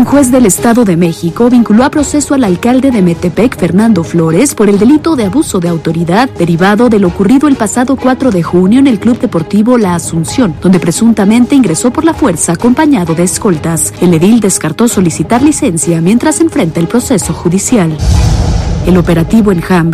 Un juez del Estado de México vinculó a proceso al alcalde de Metepec, Fernando Flores, por el delito de abuso de autoridad derivado de lo ocurrido el pasado 4 de junio en el Club Deportivo La Asunción, donde presuntamente ingresó por la fuerza acompañado de escoltas. El edil descartó solicitar licencia mientras enfrenta el proceso judicial. El operativo en Jamba